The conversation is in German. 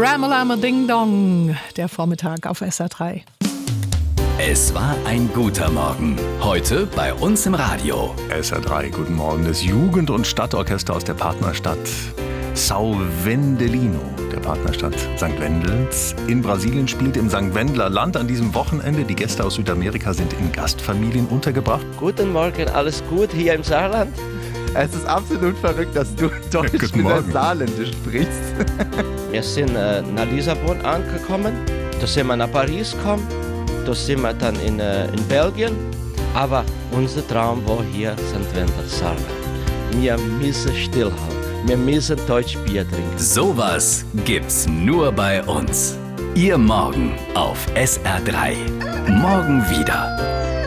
Ramalama Ding Dong, der Vormittag auf SR3. Es war ein guter Morgen. Heute bei uns im Radio. SR3, guten Morgen. Das Jugend- und Stadtorchester aus der Partnerstadt São Vendelino, der Partnerstadt St. Wendels. In Brasilien spielt im St. Wendler Land an diesem Wochenende. Die Gäste aus Südamerika sind in Gastfamilien untergebracht. Guten Morgen, alles gut hier im Saarland? Es ist absolut verrückt, dass du Deutsch mit der Saarländisch sprichst. Wir sind nach Lissabon angekommen, da sind wir nach Paris gekommen, da sind wir dann in Belgien. Aber unser Traum war hier St. Wendel, Saarland. Wir müssen stillhalten, wir müssen Deutsch Bier trinken. Sowas gibt's nur bei uns. Ihr Morgen auf SR3. Morgen wieder.